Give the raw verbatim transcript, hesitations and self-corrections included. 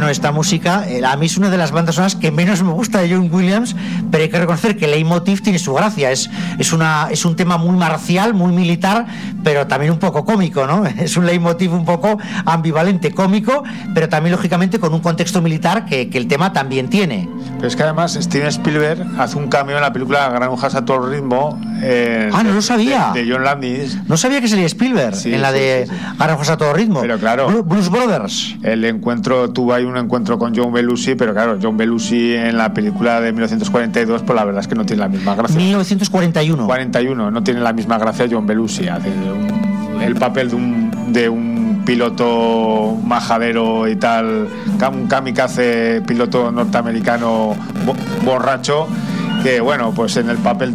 bueno, esta música, eh, a mí es una de las bandas sonoras que menos me gusta de John Williams, pero hay que reconocer que Leitmotiv tiene su gracia. Es, es, una, es un tema muy marcial, muy militar, pero también un poco cómico, ¿no? Es un leitmotiv un poco ambivalente, cómico, pero también lógicamente con un contexto militar que, que el tema también tiene. Pero es que además Steven Spielberg hace un cameo en la película Granjas a todo ritmo. Eh, ah, no lo sabía. De, de John Landis. No sabía que sería Spielberg sí, en la sí, de sí, sí. Granjas a todo ritmo. Pero claro, Blues Brothers. El encuentro, tuvo ahí un encuentro con John Belushi, pero claro, John Belushi en la película de mil novecientos cuarenta y dos, pues la verdad es que no tiene la misma gracia. mil novecientos cuarenta y uno. cuarenta y uno, no tiene la misma gracia John Belushi. Hace un, el papel de un, de un piloto majadero y tal, un kamikaze, piloto norteamericano bo, borracho, que bueno, pues en el papel